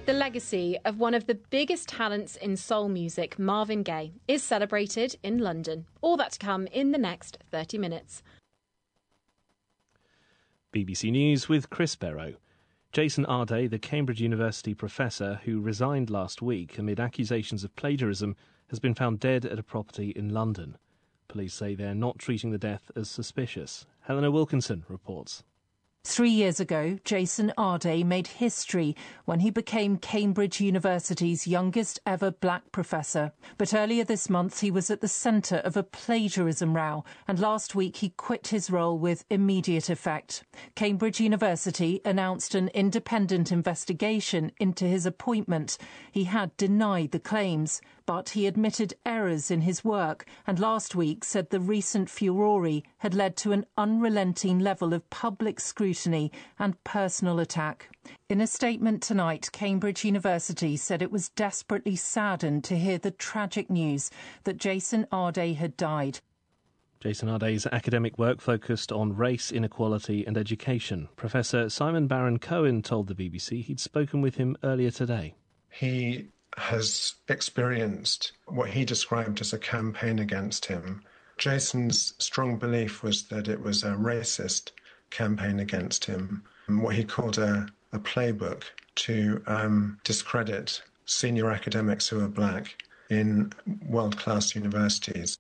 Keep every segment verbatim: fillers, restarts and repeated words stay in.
The legacy of one of the biggest talents in soul music, Marvin Gaye, is celebrated in London. All that to come in the next thirty minutes. B B C News with Chris Barrow. Jason Arday, the Cambridge University professor who resigned last week amid accusations of plagiarism, has been found dead at a property in London. Police say they're not treating the death as suspicious. Helena Wilkinson reports. Three years ago, Jason Arday made history when he became Cambridge University's youngest ever black professor. But earlier this month, he was at the centre of a plagiarism row, and last week he quit his role with immediate effect. Cambridge University announced an independent investigation into his appointment. He had denied the claims, but he admitted errors in his work and last week said the recent furore had led to an unrelenting level of public scrutiny and personal attack. In a statement tonight, Cambridge University said it was desperately saddened to hear the tragic news that Jason Arday had died. Jason Arday's academic work focused on race, inequality and education. Professor Simon Baron-Cohen told the B B C he'd spoken with him earlier today. He has experienced what he described as a campaign against him. Jason's strong belief was that it was a racist campaign against him, what he called a, a playbook to um, discredit senior academics who are black in world-class universities.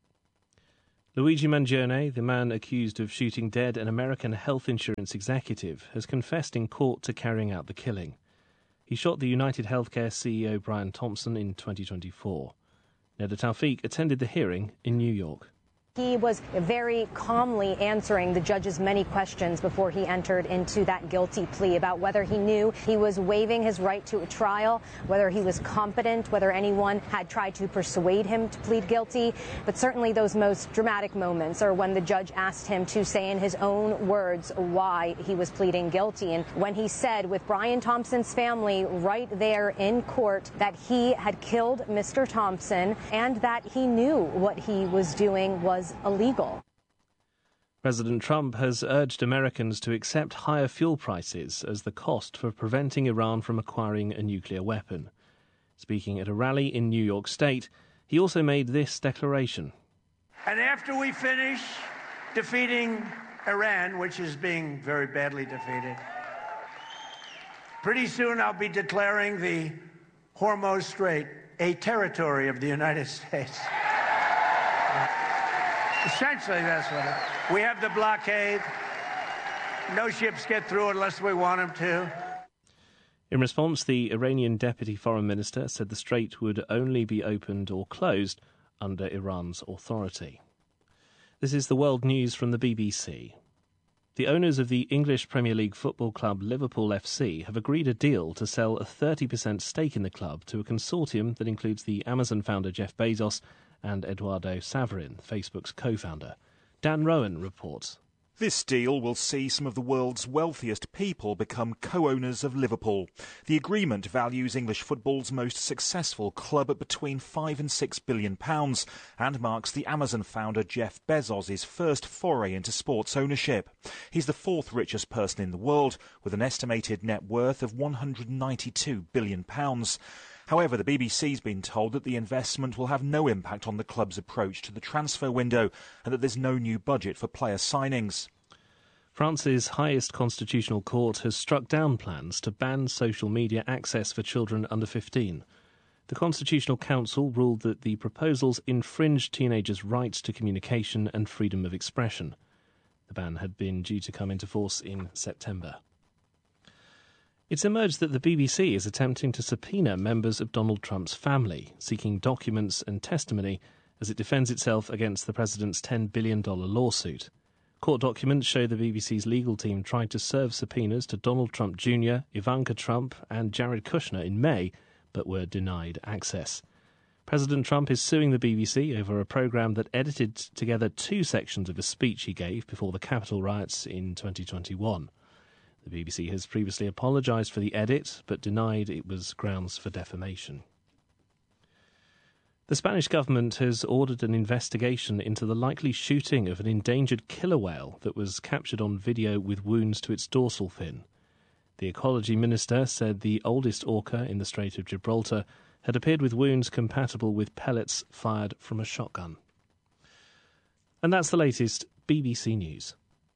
Luigi Mangione, the man accused of shooting dead an American health insurance executive, has confessed in court to carrying out the killing. He shot the United Healthcare C E O Brian Thompson in twenty twenty-four. Neda Tawfiq attended the hearing in New York. He was very calmly answering the judge's many questions before he entered into that guilty plea about whether he knew he was waiving his right to a trial, whether he was competent, whether anyone had tried to persuade him to plead guilty. But certainly those most dramatic moments are when the judge asked him to say in his own words why he was pleading guilty. And when he said with Brian Thompson's family right there in court that he had killed Mister Thompson and that he knew what he was doing was illegal. President Trump has urged Americans to accept higher fuel prices as the cost for preventing Iran from acquiring a nuclear weapon. Speaking at a rally in New York State, he also made this declaration. And after we finish defeating Iran, which is being very badly defeated, pretty soon I'll be declaring the Hormuz Strait a territory of the United States. Essentially, that's what it is. We have the blockade. No ships get through unless we want them to. In response, the Iranian Deputy Foreign Minister said the strait would only be opened or closed under Iran's authority. This is the world news from the B B C. The owners of the English Premier League football club Liverpool F C have agreed a deal to sell a thirty percent stake in the club to a consortium that includes the Amazon founder Jeff Bezos and Eduardo Saverin, Facebook's co-founder. Dan Rowan reports. This deal will see some of the world's wealthiest people become co-owners of Liverpool. The agreement values English football's most successful club at between five and six billion pounds and marks the Amazon founder Jeff Bezos' first foray into sports ownership. He's the fourth richest person in the world with an estimated net worth of one hundred ninety-two billion pounds. However, the B B C's been told that the investment will have no impact on the club's approach to the transfer window and that there's no new budget for player signings. France's highest constitutional court has struck down plans to ban social media access for children under fifteen. The Constitutional Council ruled that the proposals infringed teenagers' rights to communication and freedom of expression. The ban had been due to come into force in September. It's emerged that the B B C is attempting to subpoena members of Donald Trump's family, seeking documents and testimony as it defends itself against the president's ten billion dollars lawsuit. Court documents show the B B C's legal team tried to serve subpoenas to Donald Trump Junior, Ivanka Trump and Jared Kushner in May, but were denied access. President Trump is suing the B B C over a program that edited together two sections of a speech he gave before the Capitol riots in twenty twenty-one. The B B C has previously apologised for the edit, but denied it was grounds for defamation. The Spanish government has ordered an investigation into the likely shooting of an endangered killer whale that was captured on video with wounds to its dorsal fin. The Ecology Minister said the oldest orca in the Strait of Gibraltar had appeared with wounds compatible with pellets fired from a shotgun. And that's the latest B B C News.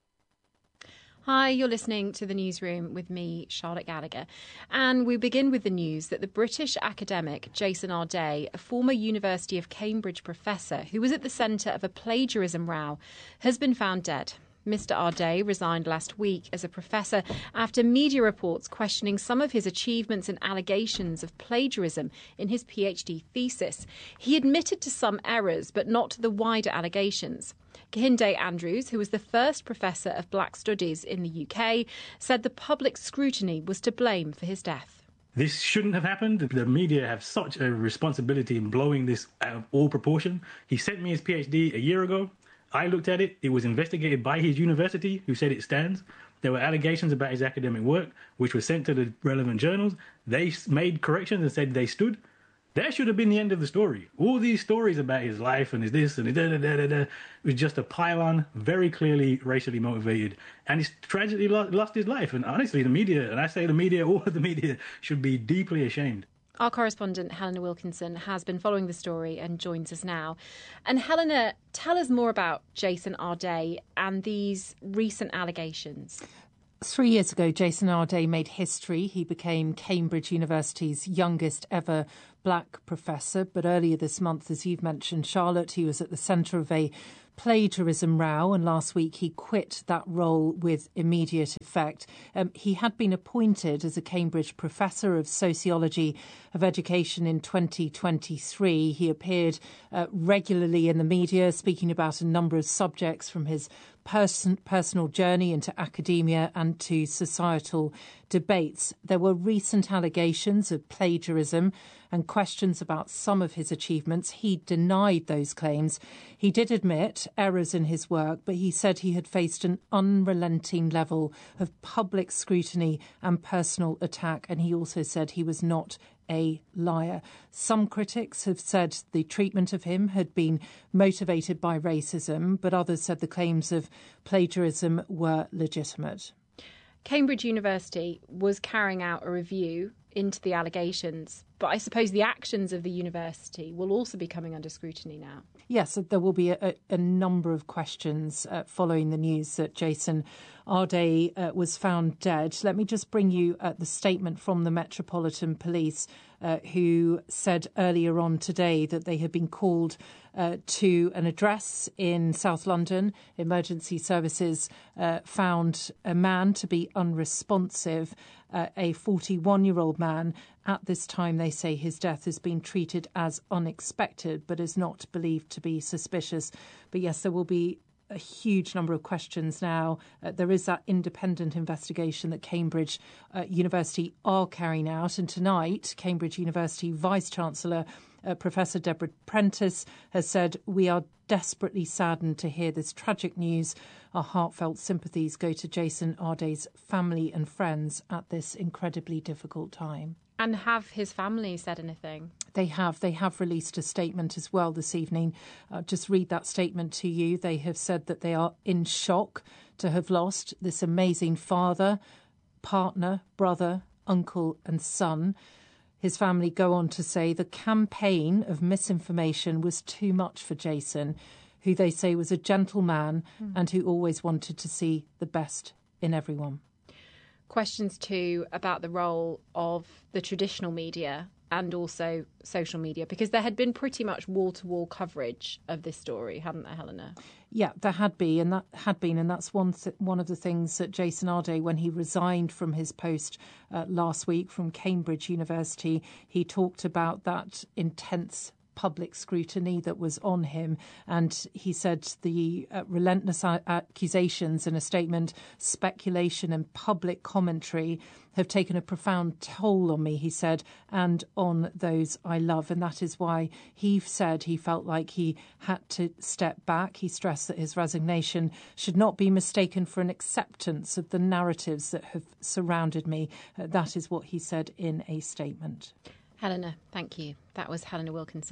Hi, you're listening to The Newsroom with me, Charlotte Gallagher. And we begin with the news that the British academic Jason Arday, a former University of Cambridge professor who was at the centre of a plagiarism row, has been found dead. Mister Arday resigned last week as a professor after media reports questioning some of his achievements and allegations of plagiarism in his PhD thesis. He admitted to some errors, but not to the wider allegations. Kehinde Andrews, who was the first professor of Black Studies in the U K, said the public scrutiny was to blame for his death. This shouldn't have happened. The media have such a responsibility in blowing this out of all proportion. He sent me his PhD a year ago. I looked at it. It was investigated by his university, who said it stands. There were allegations about his academic work, which were sent to the relevant journals. They made corrections and said they stood. That should have been the end of the story. All these stories about his life and his this and his da da da da da was just a pile-on, very clearly racially motivated. And he's tragically lost his life. And honestly, the media, and I say the media, all of the media, should be deeply ashamed. Our correspondent, Helena Wilkinson, has been following the story and joins us now. And Helena, tell us more about Jason Arday and these recent allegations. Three years ago, Jason Arday made history. He became Cambridge University's youngest ever black professor. But earlier this month, as you've mentioned, Charlotte, he was at the centre of a plagiarism row, and last week he quit that role with immediate effect. Um, he had been appointed as a Cambridge Professor of Sociology of Education in twenty twenty-three. He appeared uh, regularly in the media, speaking about a number of subjects from his person, personal journey into academia and to societal debates. There were recent allegations of plagiarism and questions about some of his achievements. He denied those claims. He did admit errors in his work, but he said he had faced an unrelenting level of public scrutiny and personal attack, and he also said he was not a liar. Some critics have said the treatment of him had been motivated by racism, but others said the claims of plagiarism were legitimate. Cambridge University was carrying out a review into the allegations, but I suppose the actions of the university will also be coming under scrutiny now. Yes, there will be a, a number of questions uh, following the news that Jason Arday uh, was found dead. Let me just bring you uh, the statement from the Metropolitan Police, uh, who said earlier on today that they had been called uh, to an address in South London. Emergency services uh, found a man to be unresponsive, uh, a forty-one-year-old man. At this time, they say his death has been treated as unexpected, but is not believed to be suspicious. But yes, there will be a huge number of questions now. Uh, there is that independent investigation that Cambridge uh, University are carrying out. And tonight, Cambridge University Vice-Chancellor uh, Professor Deborah Prentice has said, "We are desperately saddened to hear this tragic news. Our heartfelt sympathies go to Jason Arday's family and friends at this incredibly difficult time." And have his family said anything? They have. They have released a statement as well this evening. Uh, just read that statement to you. They have said that they are in shock to have lost this amazing father, partner, brother, uncle and son. His family go on to say the campaign of misinformation was too much for Jason, who they say was a gentle man mm. and who always wanted to see the best in everyone. Questions too about the role of the traditional media and also social media, because there had been pretty much wall-to-wall coverage of this story, hadn't there, Helena? Yeah, there had been, and that had been, and that's one th- one of the things that Jason Arday, when he resigned from his post uh, last week from Cambridge University, he talked about that intense public scrutiny that was on him, and he said the uh, relentless a- accusations in a statement, speculation and public commentary have taken a profound toll on me, he said, and on those I love. And that is why he said he felt like he had to step back. He stressed that his resignation should not be mistaken for an acceptance of the narratives that have surrounded me. Uh, that is what he said in a statement. Helena, thank you. That was Helena Wilkinson.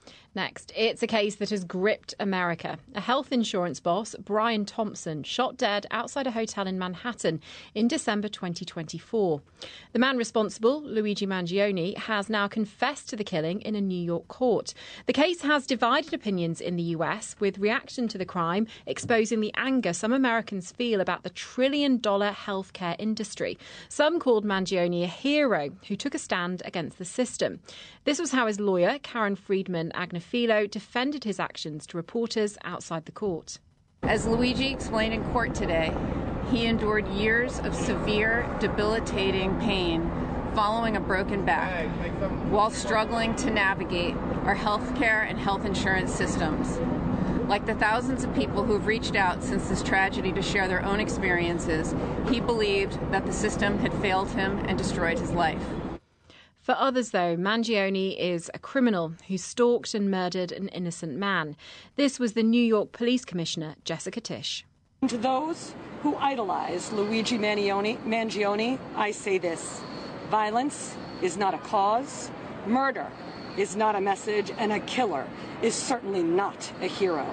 Next, it's a case that has gripped America. A health insurance boss, Brian Thompson, shot dead outside a hotel in Manhattan in December twenty twenty-four. The man responsible, Luigi Mangione, has now confessed to the killing in a New York court. The case has divided opinions in the U S, with reaction to the crime exposing the anger some Americans feel about the trillion-dollar healthcare industry. Some called Mangione a hero who took a stand against the system. This was how his lawyer, Karen Friedman Agnifilo, defended his actions to reporters outside the court. As Luigi explained in court today, he endured years of severe, debilitating pain following a broken back while struggling to navigate our healthcare and health insurance systems. Like the thousands of people who have reached out since this tragedy to share their own experiences, he believed that the system had failed him and destroyed his life. For others, though, Mangione is a criminal who stalked and murdered an innocent man. This was the New York Police Commissioner, Jessica Tisch. To those who idolize Luigi Mangione, Mangione, I say this: violence is not a cause, murder is not a message, and a killer is certainly not a hero.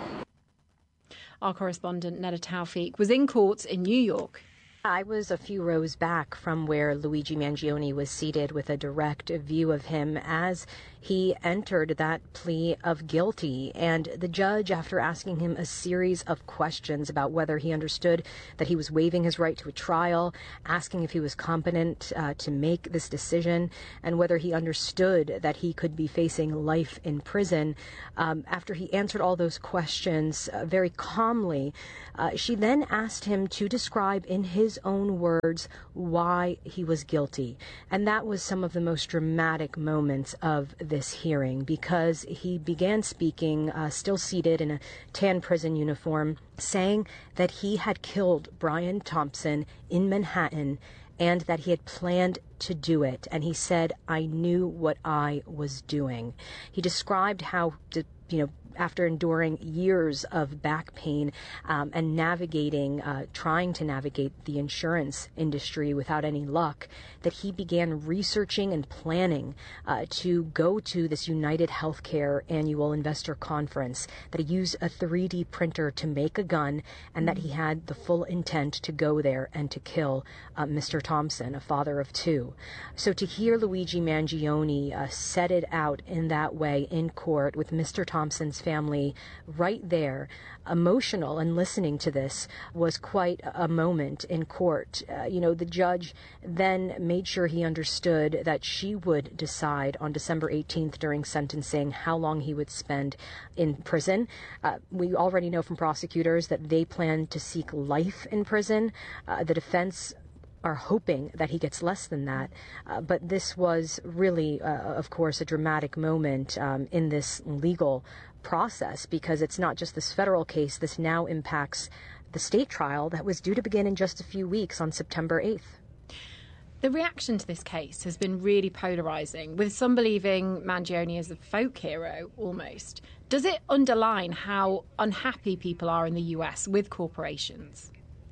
Our correspondent, Neda Tawfiq, was in court in New York. I was a few rows back from where Luigi Mangione was seated, with a direct view of him as he entered that plea of guilty. And the judge, after asking him a series of questions about whether he understood that he was waiving his right to a trial, asking if he was competent uh, to make this decision, and whether he understood that he could be facing life in prison, um, after he answered all those questions uh, very calmly, uh, she then asked him to describe in his own words why he was guilty. And that was some of the most dramatic moments of this hearing, because he began speaking, uh, still seated in a tan prison uniform, saying that he had killed Brian Thompson in Manhattan and that he had planned to do it. And he said, "I knew what I was doing." He described how, you know, after enduring years of back pain um, and navigating, uh, trying to navigate the insurance industry without any luck, that he began researching and planning uh, to go to this United Healthcare annual investor conference, that he used a three D printer to make a gun, and that he had the full intent to go there and to kill uh, Mister Thompson, a father of two. So to hear Luigi Mangione uh, set it out in that way in court with Mister Thompson's family right there, emotional, and listening to this was quite a moment in court. Uh, you know, the judge then made sure he understood that she would decide on December eighteenth during sentencing how long he would spend in prison. Uh, we already know from prosecutors that they plan to seek life in prison. Uh, the defense are hoping that he gets less than that. Uh, but this was really, uh, of course, a dramatic moment um, in this legal process, because it's not just this federal case. This now impacts the state trial that was due to begin in just a few weeks on September eighth. The reaction to this case has been really polarising, with some believing Mangione as a folk hero almost. Does it underline how unhappy people are in the U S with corporations?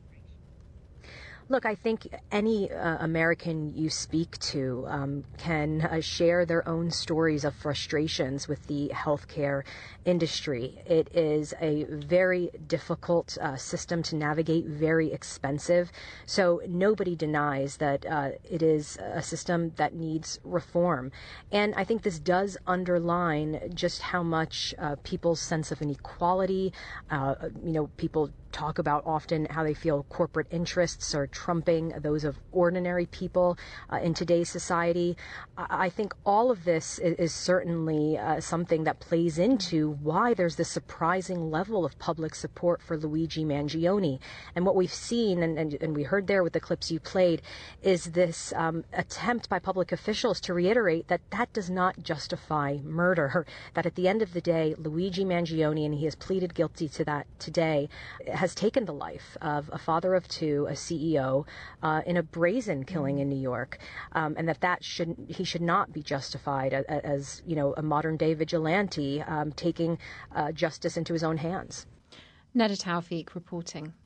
Look, I think any uh, American you speak to um, can uh, share their own stories of frustrations with the healthcare industry. It is a very difficult uh, system to navigate, very expensive. So nobody denies that uh, it is a system that needs reform. And I think this does underline just how much uh, people's sense of inequality, uh, you know, people talk about often how they feel corporate interests are trumping those of ordinary people uh, in today's society. I think all of this is, is certainly uh, something that plays into why there's this surprising level of public support for Luigi Mangione. And what we've seen, and, and, and we heard there with the clips you played, is this um, attempt by public officials to reiterate that that does not justify murder, that at the end of the day, Luigi Mangione, and he has pleaded guilty to that today, has taken the life of a father of two, a C E O, uh, in a brazen killing in New York, um, and that that should he should not be justified as, as you know, a modern day vigilante um, taking uh, justice into his own hands. Neda Tawfiq reporting.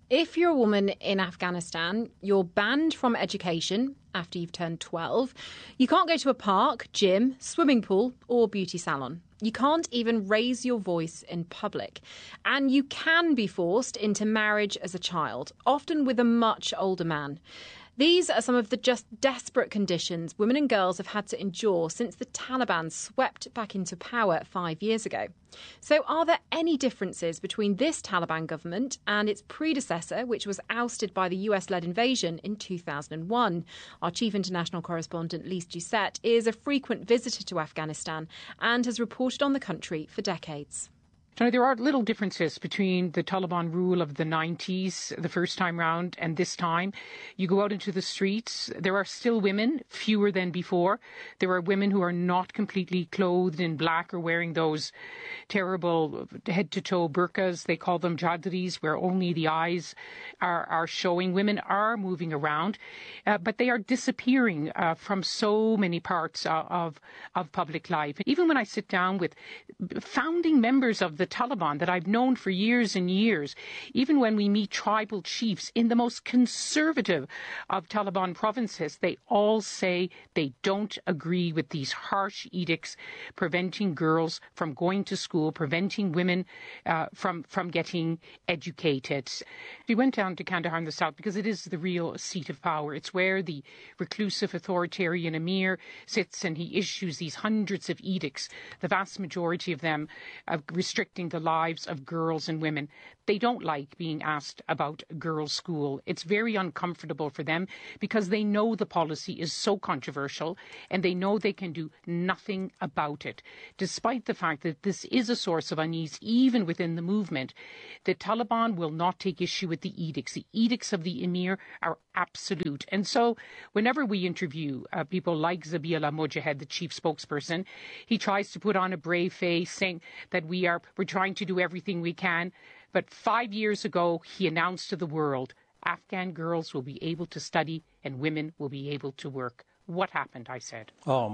If you're a woman in Afghanistan, you're banned from education after you've turned twelve. You can't go to a park, gym, swimming pool or beauty salon. You can't even raise your voice in public. And you can be forced into marriage as a child, often with a much older man. These are some of the just desperate conditions women and girls have had to endure since the Taliban swept back into power five years ago. So are there any differences between this Taliban government and its predecessor, which was ousted by the U S-led invasion in two thousand one? Our chief international correspondent, Lise Doucette, is a frequent visitor to Afghanistan and has reported on the country for decades. Now, there are little differences between the Taliban rule of the nineties, the first time round, and this time. You go out into the streets, there are still women, fewer than before. There are women who are not completely clothed in black or wearing those terrible head-to-toe burqas. They call them jadris, where only the eyes are, are showing. Women are moving around, uh, but they are disappearing uh, from so many parts uh, of, of public life. Even when I sit down with founding members of the Taliban that I've known for years and years, even when we meet tribal chiefs in the most conservative of Taliban provinces, they all say they don't agree with these harsh edicts preventing girls from going to school, preventing women uh, from, from getting educated. We went down to Kandahar in the south because it is the real seat of power. It's where the reclusive authoritarian emir sits, and he issues these hundreds of edicts, the vast majority of them uh, restricting the lives of girls and women. They don't like being asked about girls' school. It's very uncomfortable for them because they know the policy is so controversial and they know they can do nothing about it. Despite the fact that this is a source of unease even within the movement, the Taliban will not take issue with the edicts. The edicts of the emir are absolute. And so whenever we interview uh, people like Zabiullah Mojahed, the chief spokesperson, he tries to put on a brave face saying that we are we're trying to do everything we can. But five years ago, he announced to the world, Afghan girls will be able to study and women will be able to work. What happened, I said.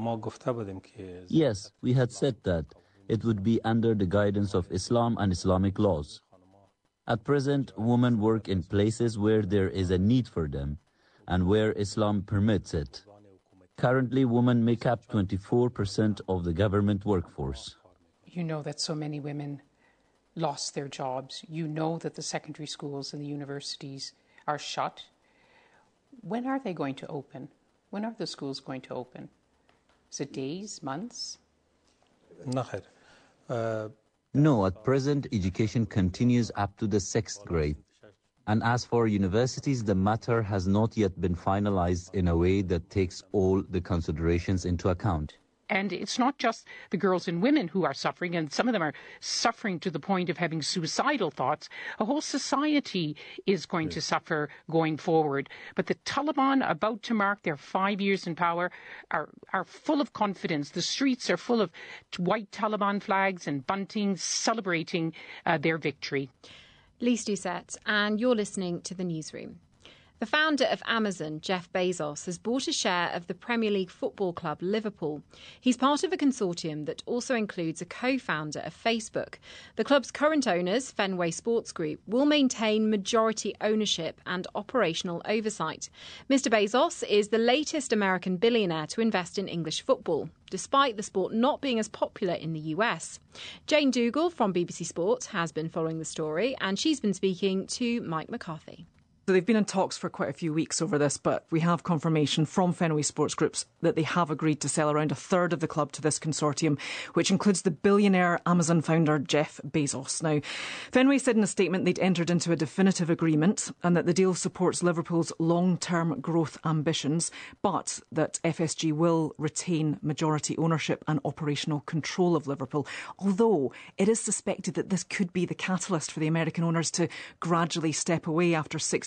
Yes, we had said that. It would be under the guidance of Islam and Islamic laws. At present, women work in places where there is a need for them and where Islam permits it. Currently, women make up twenty-four percent of the government workforce. You know that so many women lost their jobs. You know that the secondary schools and the universities are shut. When are they going to open? When are the schools going to open? Is it days, months? Uh, no, at present, education continues up to the sixth grade. And as for universities, the matter has not yet been finalized in a way that takes all the considerations into account. And it's not just the girls and women who are suffering, and some of them are suffering to the point of having suicidal thoughts. A whole society is going to suffer going forward. But the Taliban, about to mark their five years in power, are, are full of confidence. The streets are full of white Taliban flags and bunting celebrating uh, their victory. Lise Doucette, and you're listening to The Newsroom. The founder of Amazon, Jeff Bezos, has bought a share of the Premier League football club Liverpool. He's part of a consortium that also includes a co-founder of Facebook. The club's current owners, Fenway Sports Group, will maintain majority ownership and operational oversight. Mister Bezos is the latest American billionaire to invest in English football, despite the sport not being as popular in the U S. Jane Dougal from B B C Sport has been following the story, and she's been speaking to Mike McCarthy. So they've been in talks for quite a few weeks over this, but we have confirmation from Fenway Sports Groups that they have agreed to sell around a third of the club to this consortium, which includes the billionaire Amazon founder Jeff Bezos. Now, Fenway said in a statement they'd entered into a definitive agreement and that the deal supports Liverpool's long-term growth ambitions, but that F S G will retain majority ownership and operational control of Liverpool, although it is suspected that this could be the catalyst for the American owners to gradually step away after sixty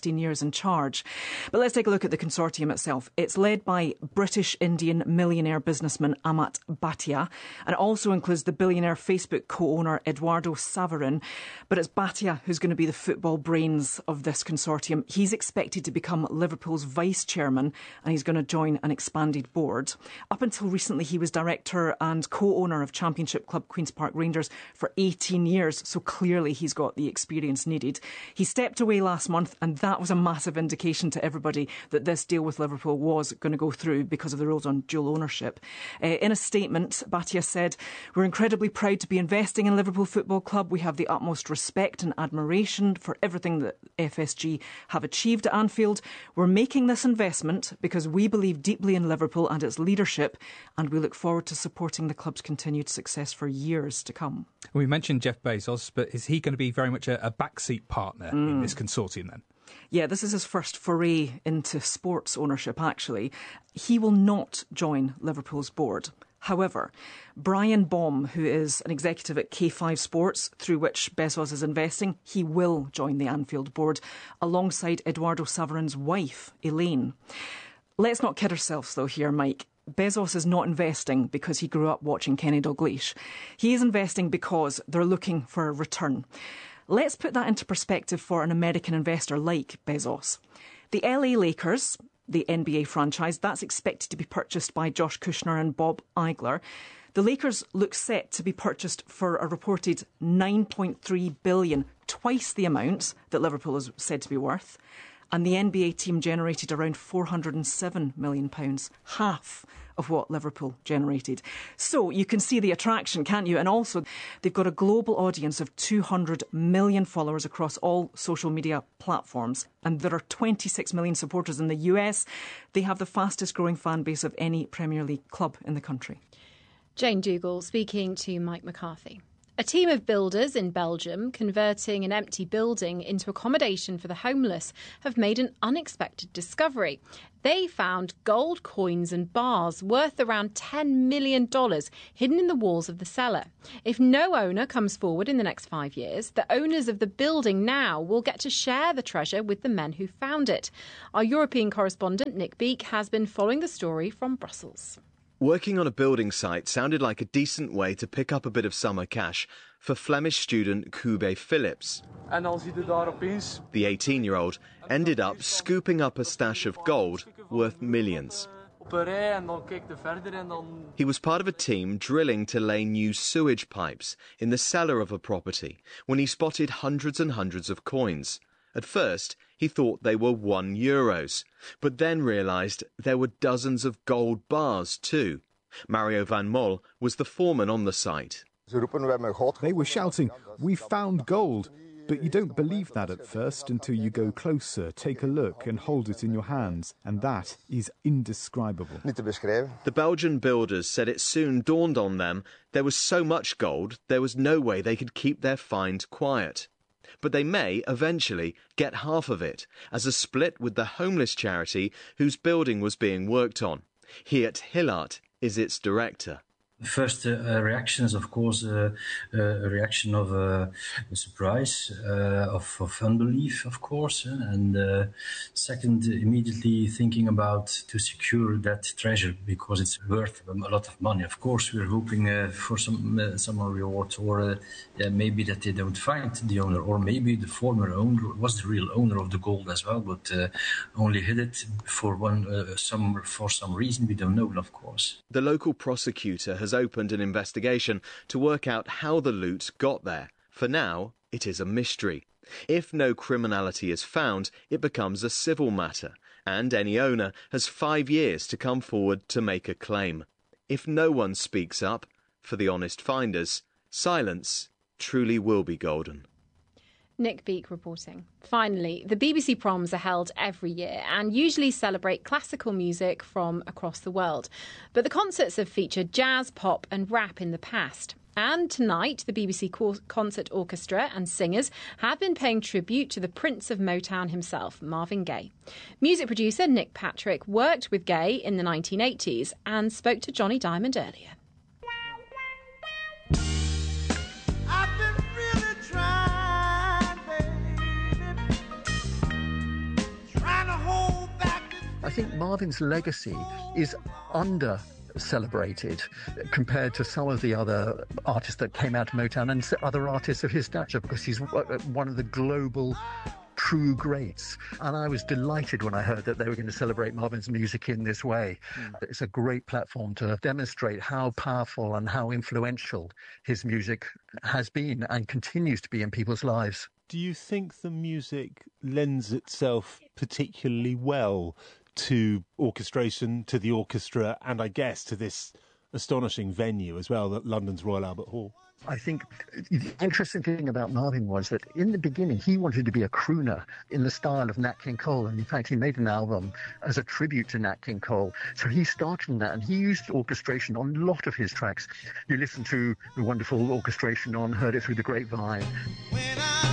sixteen years in charge. But let's take a look at the consortium itself. It's led by British-Indian millionaire businessman Amat Bhatia, and it also includes the billionaire Facebook co-owner Eduardo Saverin. But it's Bhatia who's going to be the football brains of this consortium. He's expected to become Liverpool's vice-chairman, and he's going to join an expanded board. Up until recently, he was director and co-owner of Championship club Queen's Park Rangers for eighteen years, so clearly he's got the experience needed. He stepped away last month, and that was a massive indication to everybody that this deal with Liverpool was going to go through because of the rules on dual ownership. Uh, in a statement, Bhatia said, "We're incredibly proud to be investing in Liverpool Football Club. We have the utmost respect and admiration for everything that F S G have achieved at Anfield. We're making this investment because we believe deeply in Liverpool and its leadership, and we look forward to supporting the club's continued success for years to come." We mentioned Jeff Bezos, but is he going to be very much a, a backseat partner mm. in this consortium then? Yeah, this is his first foray into sports ownership, actually. He will not join Liverpool's board. However, Brian Baum, who is an executive at K five Sports, through which Bezos is investing, he will join the Anfield board alongside Eduardo Saverin's wife, Elaine. Let's not kid ourselves, though, here, Mike. Bezos is not investing because he grew up watching Kenny Dalglish. He is investing because they're looking for a return. Let's put that into perspective for an American investor like Bezos. The L A Lakers, the N B A franchise, that's expected to be purchased by Josh Kushner and Bob Iger. The Lakers look set to be purchased for a reported nine point three billion dollars, twice the amount that Liverpool is said to be worth. And the N B A team generated around four hundred seven million pounds, half of what Liverpool generated. So you can see the attraction, can't you? And also, they've got a global audience of two hundred million followers across all social media platforms. And there are twenty-six million supporters in the U S. They have the fastest growing fan base of any Premier League club in the country. Jane Dougal speaking to Mike McCarthy. A team of builders in Belgium converting an empty building into accommodation for the homeless have made an unexpected discovery. They found gold coins and bars worth around ten million dollars hidden in the walls of the cellar. If no owner comes forward in the next five years, the owners of the building now will get to share the treasure with the men who found it. Our European correspondent Nick Beake has been following the story from Brussels. Working on a building site sounded like a decent way to pick up a bit of summer cash for Flemish student Kube Phillips. The eighteen-year-old ended up scooping up a stash of gold worth millions. He was part of a team drilling to lay new sewage pipes in the cellar of a property when he spotted hundreds and hundreds of coins. At first, he thought they were one euros, but then realised there were dozens of gold bars too. Mario van Mol was the foreman on the site. They were shouting, "We found gold!" But you don't believe that at first until you go closer, take a look and hold it in your hands. And that is indescribable. The Belgian builders said it soon dawned on them there was so much gold, there was no way they could keep their find quiet. But they may eventually get half of it as a split with the homeless charity whose building was being worked on. Geert Hillart is its director. The first uh, reaction is, of course, uh, uh, a reaction of uh, surprise, uh, of, of unbelief, of course, uh, and uh, second, immediately thinking about to secure that treasure because it's worth a lot of money. Of course, we're hoping uh, for some uh, some reward, or uh, yeah, maybe that they don't find the owner, or maybe the former owner was the real owner of the gold as well, but uh, only hid it for one uh, some for some reason we don't know, of course. The local prosecutor has opened an investigation to work out how the loot got there. For now, it is a mystery. If no criminality is found, it becomes a civil matter, and any owner has five years to come forward to make a claim. If no one speaks up, for the honest finders, silence truly will be golden. Nick Beake reporting. Finally, the B B C Proms are held every year and usually celebrate classical music from across the world. But the concerts have featured jazz, pop and rap in the past. And tonight, the B B C Concert Orchestra and singers have been paying tribute to the Prince of Motown himself, Marvin Gaye. Music producer Nick Patrick worked with Gaye in the nineteen eighties and spoke to Johnny Diamond earlier. think Marvin's legacy is under celebrated compared to some of the other artists that came out of Motown and other artists of his stature, because he's one of the global true greats. And I was delighted when I heard that they were going to celebrate Marvin's music in this way. Mm. It's a great platform to demonstrate how powerful and how influential his music has been and continues to be in people's lives. Do you think the music lends itself particularly well to orchestration, to the orchestra, and I guess to this astonishing venue as well, that London's Royal Albert Hall? I think the interesting thing about Marvin was that in the beginning he wanted to be a crooner in the style of Nat King Cole, and in fact he made an album as a tribute to Nat King Cole. So he started in that, and he used orchestration on a lot of his tracks. You listen to the wonderful orchestration on Heard It Through the Grapevine.